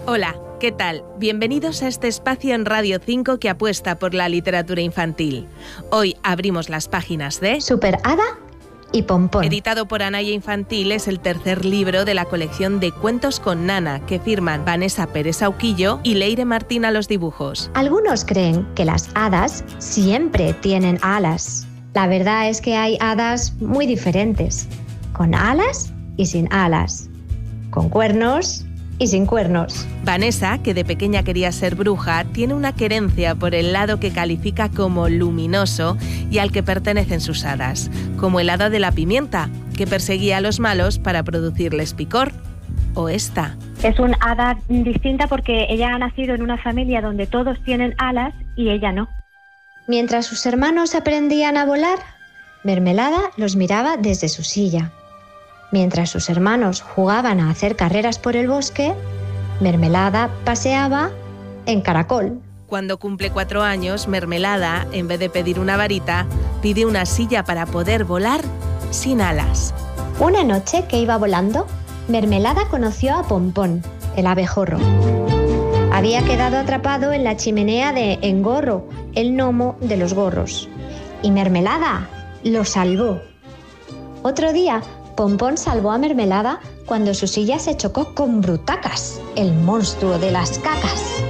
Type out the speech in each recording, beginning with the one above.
Hola, ¿qué tal? Bienvenidos a este espacio en Radio 5 que apuesta por la literatura infantil. Hoy abrimos las páginas de Super Hada y Pompón. Editado por Anaya Infantil, es el tercer libro de la colección de Cuentos con Nana que firman Vanessa Pérez Auquillo y Leire Martín a los dibujos. Algunos creen que las hadas siempre tienen alas. La verdad es que hay hadas muy diferentes, con alas y sin alas, con cuernos y sin cuernos. Vanessa, que de pequeña quería ser bruja, tiene una querencia por el lado que califica como luminoso y al que pertenecen sus hadas, como el hada de la pimienta, que perseguía a los malos para producirles picor. O esta. Es una hada distinta porque ella ha nacido en una familia donde todos tienen alas y ella no. Mientras sus hermanos aprendían a volar, Mermelada los miraba desde su silla. Mientras sus hermanos jugaban a hacer carreras por el bosque, Mermelada paseaba en caracol. Cuando cumple 4 años, Mermelada, en vez de pedir una varita, pide una silla para poder volar sin alas. Una noche que iba volando, Mermelada conoció a Pompón, el abejorro. Había quedado atrapado en la chimenea de Engorro, el gnomo de los gorros. Y Mermelada lo salvó. Otro día, Pompón salvó a Mermelada cuando su silla se chocó con Brutacas, el monstruo de las cacas.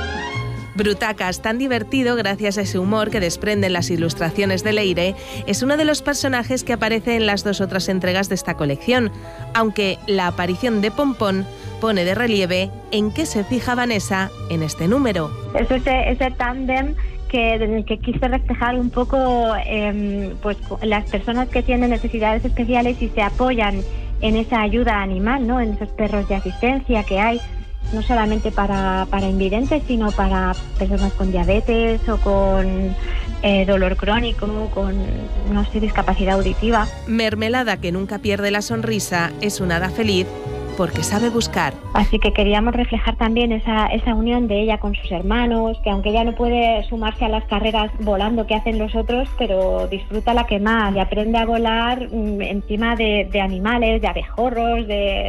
Brutacas, tan divertido gracias a ese humor que desprenden las ilustraciones de Leire, es uno de los personajes que aparece en las 2 otras entregas de esta colección, aunque la aparición de Pompón pone de relieve en qué se fija Vanessa en este número. Es ese tándem que quise reflejar un poco pues las personas que tienen necesidades especiales y se apoyan en esa ayuda animal, ¿no? En esos perros de asistencia que hay, no solamente para invidentes, sino para personas con diabetes o con dolor crónico, con, no sé, discapacidad auditiva. Mermelada, que nunca pierde la sonrisa, es una hada feliz porque sabe buscar. Así que queríamos reflejar también esa unión de ella con sus hermanos, que aunque ella no puede sumarse a las carreras volando que hacen los otros, pero disfruta la que más y aprende a volar encima de animales, de abejorros,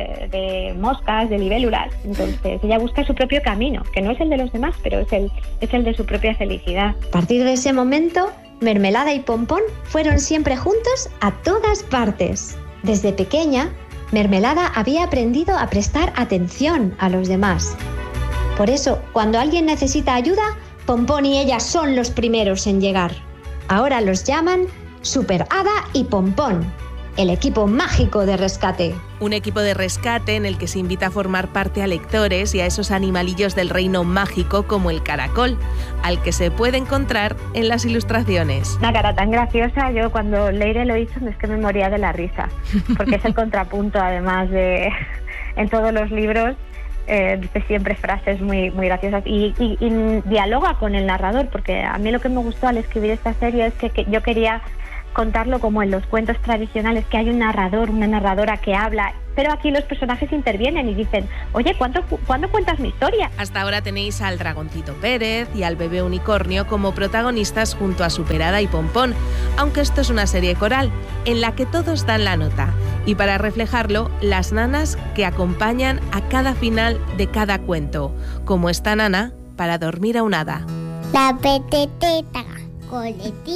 de moscas, de libélulas. Entonces ella busca su propio camino, que no es el de los demás, pero es el de su propia felicidad. A partir de ese momento, Mermelada y Pompón fueron siempre juntos a todas partes. Desde pequeña, Mermelada había aprendido a prestar atención a los demás. Por eso, cuando alguien necesita ayuda, Pompón y ella son los primeros en llegar. Ahora los llaman Super Hada y Pompón, el equipo mágico de rescate. Un equipo de rescate en el que se invita a formar parte a lectores y a esos animalillos del reino mágico como el caracol, al que se puede encontrar en las ilustraciones. Una cara tan graciosa, yo cuando Leire lo hizo es que me moría de la risa, porque es el contrapunto además de en todos los libros. Dice siempre frases muy, muy graciosas y dialoga con el narrador, porque a mí lo que me gustó al escribir esta serie es que yo quería contarlo como en los cuentos tradicionales, que hay un narrador, una narradora que habla, pero aquí los personajes intervienen y dicen, oye, ¿cuándo cuentas mi historia? Hasta ahora tenéis al dragoncito Pérez y al bebé unicornio como protagonistas junto a Super Hada y Pompón, aunque esto es una serie coral en la que todos dan la nota, y para reflejarlo, las nanas que acompañan a cada final de cada cuento, como esta nana para dormir a un hada. La peteteta coletiva.